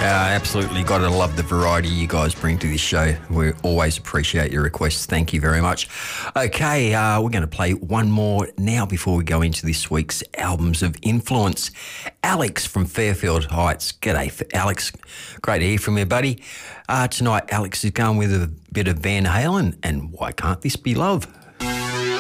Absolutely got to love the variety you guys bring to this show. We always appreciate your requests. Thank you very much. Okay, we're going to play one more now before we go into this week's Albums of Influence. Alex from Fairfield Heights. G'day, Alex. Great to hear from you, buddy. Tonight, Alex is going with a bit of Van Halen and Why Can't This Be Love?